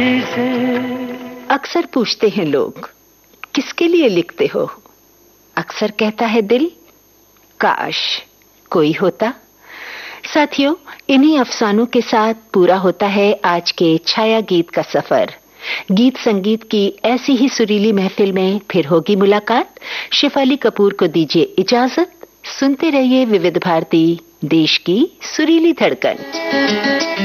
अक्सर पूछते हैं लोग, किसके लिए लिखते हो? अक्सर कहता है दिल, काश कोई होता। साथियों, इन्हीं अफसानों के साथ पूरा होता है आज के छाया गीत का सफर। गीत संगीत की ऐसी ही सुरीली महफिल में फिर होगी मुलाकात। शेफाली कपूर को दीजिए इजाजत। सुनते रहिए विविध भारती, देश की सुरीली धड़कन।